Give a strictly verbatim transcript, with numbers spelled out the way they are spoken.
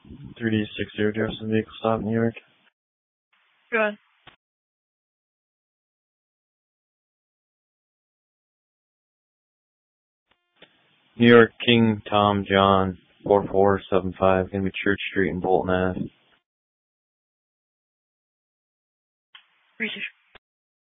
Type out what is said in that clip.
three D six zero zero seven vehicle stop, New York. Go ahead. New York, King Tom John, four four seven five, gonna be Church Street in Bolton, Mass. Research.